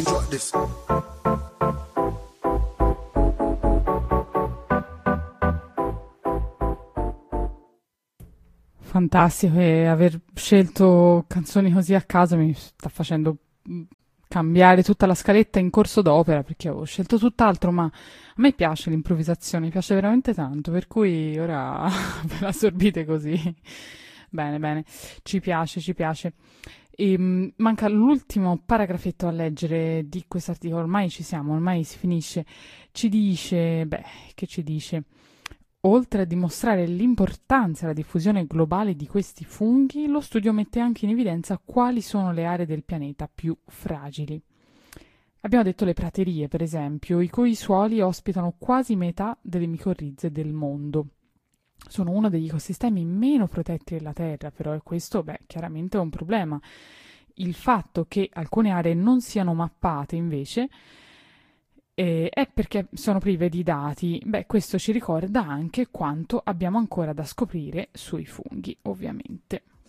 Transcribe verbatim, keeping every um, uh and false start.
Fantastico, e aver scelto canzoni così a caso mi sta facendo mm, cambiare tutta la scaletta in corso d'opera perché avevo scelto tutt'altro, ma a me piace l'improvvisazione, mi piace veramente tanto, per cui ora ve la sorbite così. Bene, bene, ci piace, ci piace. E, mm, manca l'ultimo paragrafetto a leggere di quest'articolo, ormai ci siamo, ormai si finisce. Ci dice, beh, che ci dice? Oltre a dimostrare l'importanza e la diffusione globale di questi funghi, lo studio mette anche in evidenza quali sono le aree del pianeta più fragili. Abbiamo detto le praterie, per esempio, i cui suoli ospitano quasi metà delle micorrize del mondo. Sono uno degli ecosistemi meno protetti della Terra, però questo, beh, chiaramente è un problema. Il fatto che alcune aree non siano mappate, invece, eh, è perché sono prive di dati. Beh, questo ci ricorda anche quanto abbiamo ancora da scoprire sui funghi, ovviamente.